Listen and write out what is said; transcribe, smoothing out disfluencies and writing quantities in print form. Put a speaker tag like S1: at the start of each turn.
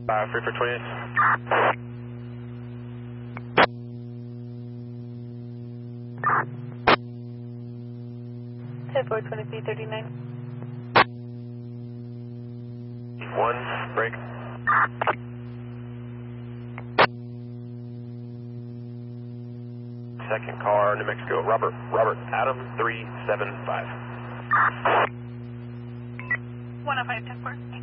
S1: Free for 28.
S2: Head for 2339.
S1: 1, break. Second car, New Mexico, Robert, Adam 375.
S2: 105, 10-4.